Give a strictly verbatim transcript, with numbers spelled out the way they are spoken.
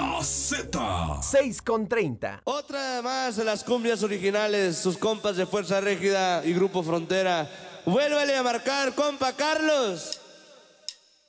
La Z. seis con treinta. Otra más de las cumbias originales, sus compas de Fuerza Régida y Grupo Frontera. Vuélvele a marcar, compa Carlos.